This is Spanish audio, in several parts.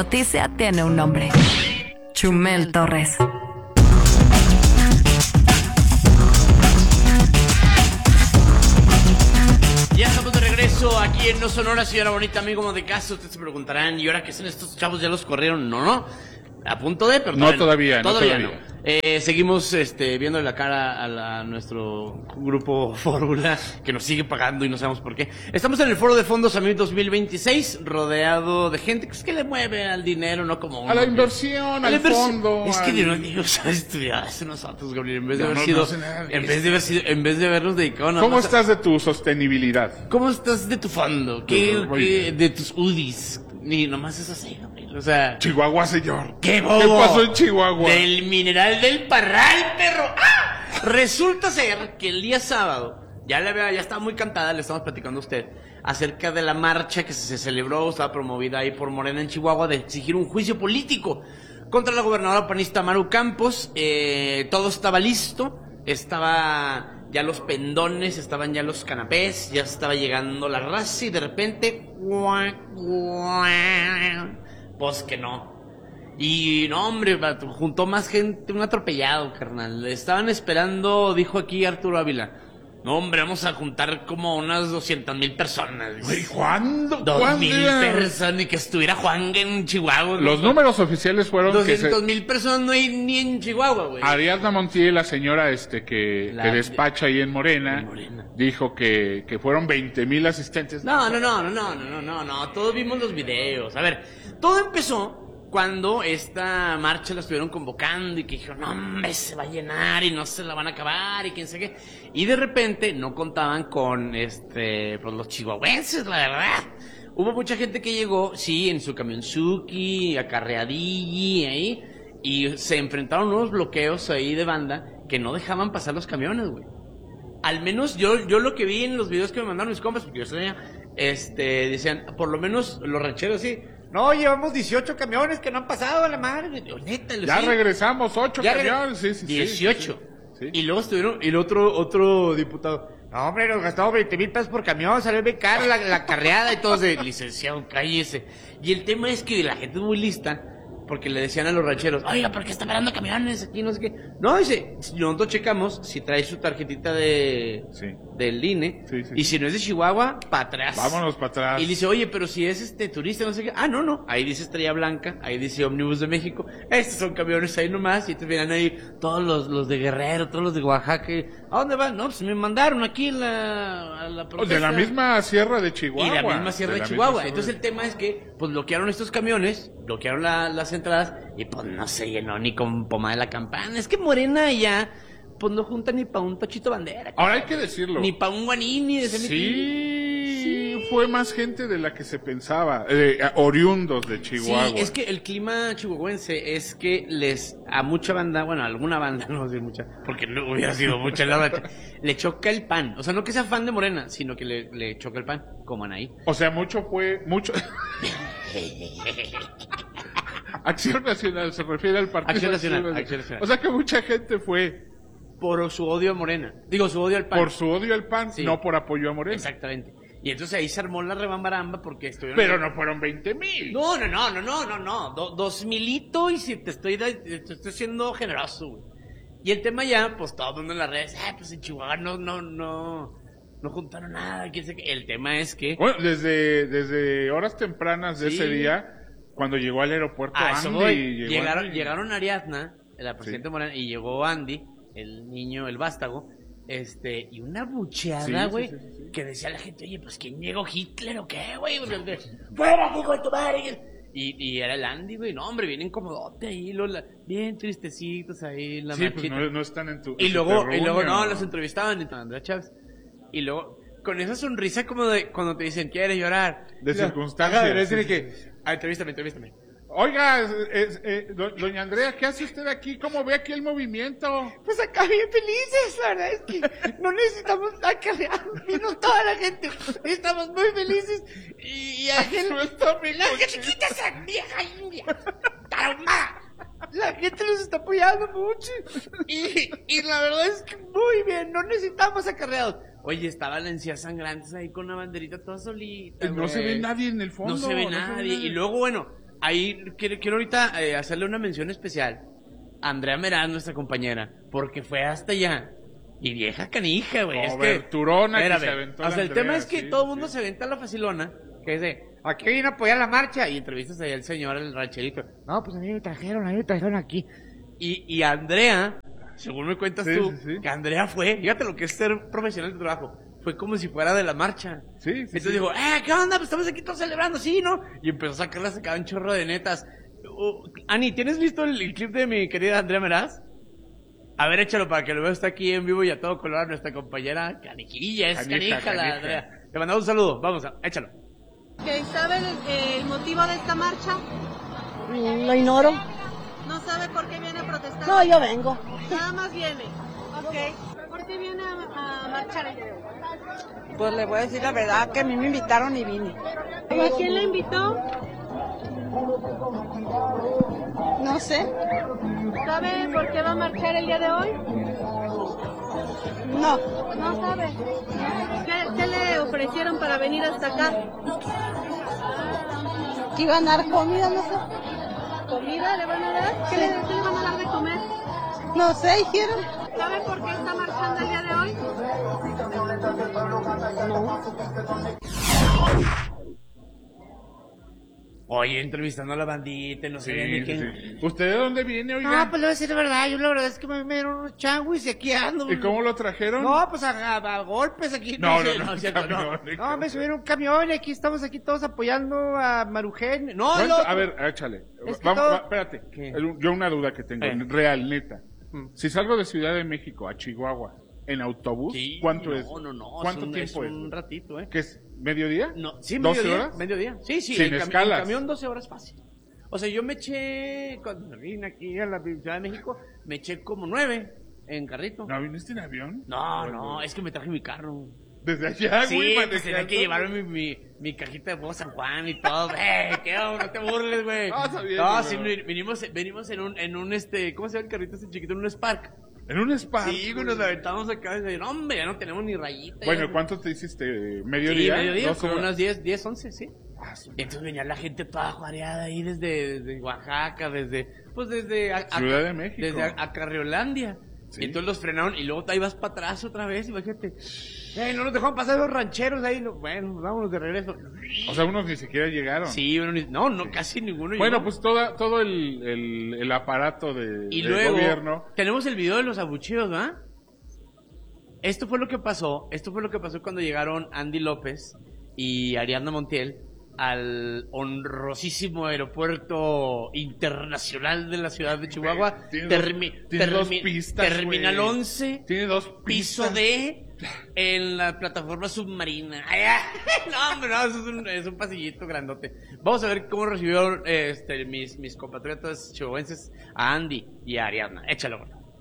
Noticia tiene un nombre: Chumel Torres. Ya estamos de regreso aquí en No Sonora, señora bonita, amigo de casa. Ustedes se preguntarán, ¿y ahora qué son estos chavos? ¿Ya los corrieron? No. A punto de, pero no todavía. Seguimos viendo la cara a nuestro grupo Fórmula, que nos sigue pagando y no sabemos por qué. Estamos en el Foro de Fondos AMIF 2026, rodeado de gente que es que le mueve al dinero, no como a la inversión, al fondo. Es que Dios sabe estudiarse nosotros, Gabriel, en vez de en vez de habernos dedicado nada ¿Cómo más estás de tu sostenibilidad? ¿Cómo estás de tu fondo? ¿Qué de tus UDIs? Ni nomás es así, Gabriel. O sea, Chihuahua, señor. ¿Qué bobo? ¿Qué pasó en Chihuahua? Del mineral del Parral, perro. ¡Ah! Resulta ser que el día sábado, ya estaba muy cantada, le estamos platicando a usted, acerca de la marcha que se celebró, estaba promovida ahí por Morena en Chihuahua, de exigir un juicio político contra la gobernadora panista Maru Campos. Todo estaba listo, estaba ya los pendones, estaban ya los canapés, ya estaba llegando la raza y de repente, pues que no. Y no, hombre, juntó más gente, un atropellado, carnal. Estaban esperando, dijo aquí Arturo Ávila. No, hombre, vamos a juntar como unas 200,000 personas. Güey, ¿cuándo? 2,000 personas, y que estuviera Juan en Chihuahua. Los números oficiales fueron 200,000 personas no hay ni en Chihuahua, güey. Ariadna Montiel, la señora que despacha ahí en Morena, dijo que fueron 20,000 asistentes. No, todos vimos los videos. A ver, todo empezó cuando esta marcha la estuvieron convocando y que dijeron, no, hombre, se va a llenar y no se la van a acabar y quién sé qué. Y de repente no contaban con pues los chihuahuenses, la verdad. Hubo mucha gente que llegó, sí, en su camionzuki, acarreadilli, ahí, y se enfrentaron unos bloqueos ahí de banda que no dejaban pasar los camiones, güey. Al menos yo lo que vi en los videos que me mandaron mis compas, porque yo sabía, decían, por lo menos los rancheros sí. No, llevamos 18 camiones que no han pasado a la madre. Neta, ya regresamos 8 camiones. Sí, 18. Sí. Y luego estuvieron, y el otro diputado. No, hombre, nos gastamos 20,000 pesos por camión, salió bien caro la carreada y todo. Licenciado, cállese. Y el tema es que la gente es muy lista, porque le decían a los rancheros, oiga, ¿por qué está parando camiones aquí? No sé qué. No, dice, nosotros checamos si trae su tarjetita del INE, y si no es de Chihuahua, para atrás. Vámonos para atrás. Y dice, oye, pero si es turista, no sé qué. Ah, no. Ahí dice Estrella Blanca, ahí dice Ómnibus de México. Estos son camiones ahí nomás, y te vienen ahí todos los de Guerrero, todos los de Oaxaca. ¿A dónde van? No, pues me mandaron aquí a la protesta. De la misma sierra de Chihuahua. Y de la misma sierra de Chihuahua. Entonces el tema es que, pues bloquearon estos camiones, bloquearon las entradas, y pues no se llenó ni con pomada de la campana. Es que Morena ya, pues no junta ni para un Tochito Bandera. Ahora hay que decirlo. Ni para un Guanini de Sí, fue más gente de la que se pensaba, oriundos de Chihuahua. Sí, es que el clima chihuahuense es que a mucha banda, bueno, a alguna banda, no sé mucha, porque no hubiera sido mucha la verdad, le choca el pan. O sea, no que sea fan de Morena, sino que le choca el pan, como Anaí. O sea, mucho. Acción Nacional, se refiere al partido. Acción Nacional. O sea que mucha gente fue por su odio a Morena. Digo, su odio al PAN. Por su odio al PAN, sí. No por apoyo a Morena. Exactamente. Y entonces ahí se armó la rebambaramba porque estuvieron... Pero no fueron 20,000. No. 2,000 y si te estoy siendo generoso, güey. Y el tema ya, pues todo el mundo en las redes, pues en Chihuahua no juntaron nada. El tema es que... Bueno, desde horas tempranas de ese día, cuando llegó al aeropuerto Andy... Llegaron Ariadna, la presidenta Morena, y llegó Andy, el niño, el vástago, y una bucheada, güey, que decía la gente, oye, pues ¿quién llegó? ¿Hitler o qué, güey? ¡Fuera, hijo de tu madre! Y era el Andy, güey, no, hombre, bien incomodote ahí, bien tristecitos ahí en la marchita. Pues no están en tu... Y luego los entrevistaban, Andrea Chávez, y luego, con esa sonrisa como de, cuando te dicen, ¿quieres llorar? De circunstancias. Entrevístame. Oiga, doña Andrea, ¿qué hace usted aquí? ¿Cómo ve aquí el movimiento? Pues acá bien felices, la verdad es que no necesitamos acarrear, vino toda la gente, estamos muy felices y aquel... La gente quita esa vieja india, tarumada. La gente los está apoyando mucho y la verdad es que muy bien, no necesitamos acarreados. Oye, estaban las encías sangrantes ahí con una banderita toda solita. No se ve nadie en el fondo. No se ve nadie. Y luego, bueno, ahí quiero ahorita hacerle una mención especial a Andrea Meraz, nuestra compañera, porque fue hasta allá. Y vieja canija, güey. Es que Turona que se aventó. O sea, el tema es que todo el mundo se aventa la facilona, que es de, aquí viene a apoyar la marcha, y entrevistas ahí al señor, el rancherito. No, pues a mí me trajeron aquí. Y Andrea, según me cuentas tú, que Andrea fue, fíjate lo que es ser profesional de trabajo, fue como si fuera de la marcha. Entonces dijo, ¿qué onda? Pues estamos aquí todos celebrando, ¿sí, no? Y empezó a sacar un chorro de netas. Ani, ¿tienes listo el clip de mi querida Andrea Meraz? A ver, échalo para que lo vea, está aquí en vivo y a todo color nuestra compañera Caniquilla, es canija la Andrea. Le mandamos un saludo, vamos, échalo. ¿Saben el motivo de esta marcha? Lo ignoro. ¿No sabe por qué viene a protestar? No, yo vengo. Nada más viene. Ok. ¿Por qué viene a marchar el día de hoy? Pues le voy a decir la verdad, que a mí me invitaron y vine. ¿A quién le invitó? No sé. ¿Sabe por qué va a marchar el día de hoy? No. No sabe. ¿Qué le ofrecieron para venir hasta acá? ¿Que iban a dar comida, no sé? ¿Comida le van a dar? ¿Qué le van a dar de comer? No sé, dijeron. ¿Sabe por qué está marchando el día de hoy? Oye, entrevistando a la bandita, no sé ni quién. ¿Usted de dónde viene, oiga? Pues le voy a decir la verdad, yo la verdad es que me dieron unos changuis y aquí ando. ¿Y cómo lo trajeron? No, pues a golpes aquí. No, me subieron un camión y aquí estamos aquí todos apoyando a Marujen. No, a ver, échale. Espérate. ¿Qué? Yo una duda que tengo, real, neta. Si salgo de Ciudad de México a Chihuahua en autobús, ¿cuánto es? No. ¿Cuánto tiempo es? Un ratito, ¿Qué es? ¿Mediodía? No, sí, ¿12 mediodía, horas? mediodía. Sí, sin escalas. El camión 12 horas fácil. O sea, yo me eché, cuando vine aquí a la Ciudad de México, me eché como 9 en carrito. ¿No viniste en avión? No, es que me traje mi carro. Desde allá, güey. Sí, pues tenía que llevarme mi cajita de huevo San Juan y todo. ¿Qué onda? No te burles, güey. No, sí, venimos en un ¿cómo se llama el carrito ese chiquito? En un Spark. ¿En un Spark? Sí, güey, nos aventamos acá y no, hombre, ya no tenemos ni rayita. Bueno, ¿cuánto te hiciste? ¿Mediodía? Sí, mediodía, como unas 10, 11, sí. Entonces venía la gente toda juareada ahí desde Oaxaca, desde Ciudad de México. Desde Acarreolandia. Sí. Y entonces los frenaron y luego ahí vas para atrás otra vez, imagínate. No nos dejaron pasar los rancheros ahí. Bueno, vámonos de regreso. O sea, unos ni siquiera llegaron. Sí, casi ninguno Bueno, llegó. pues todo el aparato del gobierno. Tenemos el video de los abucheos, ¿verdad? Esto fue lo que pasó cuando llegaron Andy López y Ariadna Montiel al honrosísimo aeropuerto internacional de la ciudad de Chihuahua. Tiene dos pistas, Terminal 11. Tiene 2 piso D en la plataforma submarina. No, hombre, no, es un pasillito grandote. Vamos a ver cómo recibieron mis compatriotas chihuahuenses a Andy y a Ariadna. Échalo, por favor.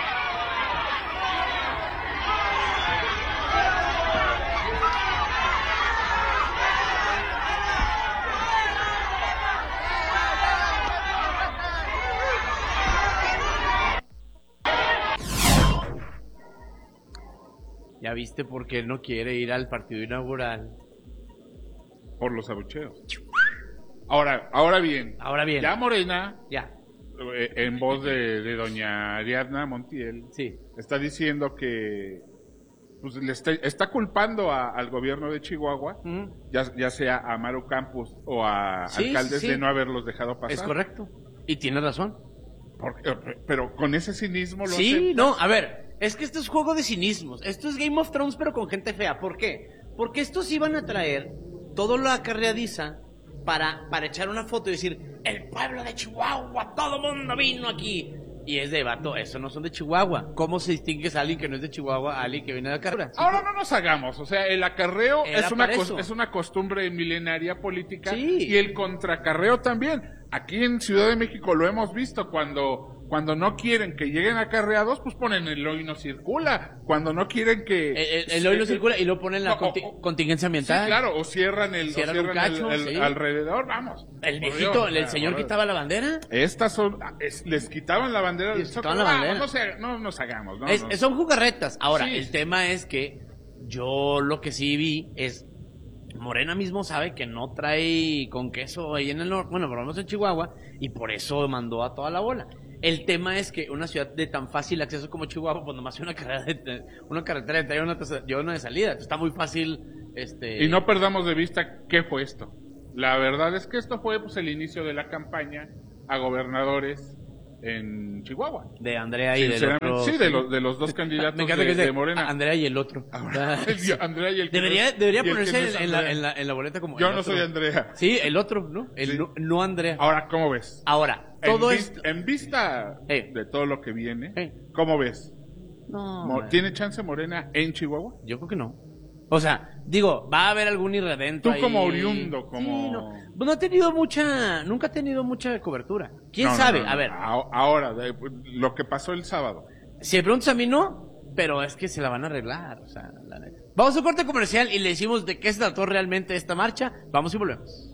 ¿Ya viste por qué no quiere ir al partido inaugural? Por los abucheos. Ahora bien. Ya Morena, en voz de doña Ariadna Montiel, está diciendo que pues está culpando al gobierno de Chihuahua, ya sea a Maru Campos o a alcaldes de no haberlos dejado pasar. Es correcto. Y tiene razón. Pero con ese cinismo lo Sí, no, a ver, es que esto es juego de cinismos. Esto es Game of Thrones, pero con gente fea. ¿Por qué? Porque estos iban a traer todo lo acarreadiza para echar una foto y decir, el pueblo de Chihuahua, todo mundo vino aquí. Y es de vato, eso no son de Chihuahua. ¿Cómo se distingue a alguien que no es de Chihuahua a alguien que viene de Acarrea? Ahora no nos hagamos, o sea, el acarreo es una costumbre milenaria política y el contracarreo también. Aquí en Ciudad de México lo hemos visto cuando no quieren que lleguen acarreados, pues ponen el hoy no circula. Cuando no quieren que... El hoy no circula y lo ponen la contingencia ambiental. Sí, claro, o cierran el cacho, alrededor, vamos. El viejito, el señor quitaba la bandera. Estas son... les quitaban la bandera del Zócalo. No nos hagamos, ¿no? Son jugarretas. Ahora, el tema es que yo lo que sí vi es Morena mismo sabe que no trae con queso ahí en el norte, bueno, por lo menos en Chihuahua, y por eso mandó a toda la bola. El tema es que una ciudad de tan fácil acceso como Chihuahua, pues nomás hay una carretera de entrada y una de salida. Está muy fácil. Y no perdamos de vista qué fue esto. La verdad es que esto fue pues el inicio de la campaña a gobernadores en Chihuahua. De Andrea y del otro. Sí, de los dos candidatos de Morena. Andrea y el otro. Andrea y el debería ponerse en la boleta como... Yo no soy Andrea. Sí, el otro, ¿no? No Andrea. Ahora, ¿cómo ves? Ahora, todo esto... En vista de todo lo que viene, ¿cómo ves? No. ¿Tiene chance Morena en Chihuahua? Yo creo que no. O sea, digo, va a haber algún irredento. Tú como oriundo, como... Sí, no ha tenido nunca ha tenido mucha cobertura. ¿Quién sabe? A ver. Ahora, lo que pasó el sábado. Si me preguntas a mí, no, pero es que se la van a arreglar, o sea, la neta. Vamos a un corte comercial y le decimos de qué se trató realmente esta marcha. Vamos y volvemos.